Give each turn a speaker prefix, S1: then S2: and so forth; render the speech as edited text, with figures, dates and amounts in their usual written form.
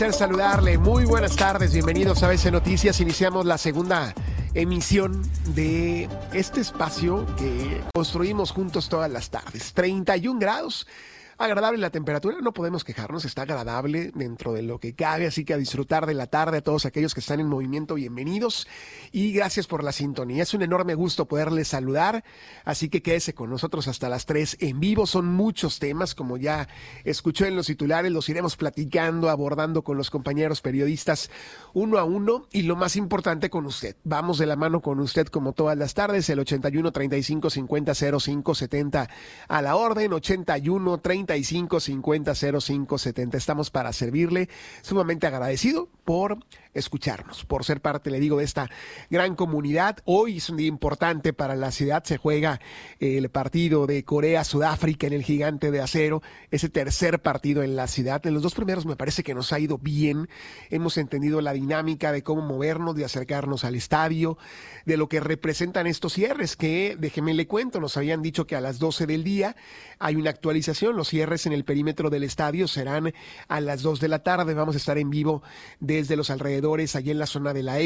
S1: placer saludarle. Muy buenas tardes, bienvenidos a ABC Noticias. Iniciamos la segunda emisión de este espacio que construimos juntos todas las tardes. 31 grados. Agradable la temperatura, no podemos quejarnos, está agradable dentro de lo que cabe, así que a disfrutar de la tarde a todos aquellos que están en movimiento, bienvenidos y gracias por la sintonía. Es un enorme gusto poderles saludar, así que quédese con nosotros hasta las 3 en vivo. Son muchos temas, como ya escuchó en los titulares, los iremos platicando, abordando con los compañeros periodistas uno a uno y lo más importante con usted. Vamos de la mano con usted como todas las tardes, el 81 35 50 05 70 a la orden, 81 35 50 05 70. Estamos para servirle, sumamente agradecido por escucharnos, por ser parte, le digo, de esta gran comunidad. Hoy es un día importante para la ciudad, se juega el partido de Corea-Sudáfrica en el Gigante de Acero, ese tercer partido en la ciudad. En los dos primeros me parece que nos ha ido bien, hemos entendido la dinámica de cómo movernos, de acercarnos al estadio, de lo que representan estos cierres, que déjeme le cuento, nos habían dicho que a las 12 del día hay una actualización, los cierres en el perímetro del estadio serán a las 2 de la tarde, vamos a estar en vivo desde los alrededores, allí en la zona de la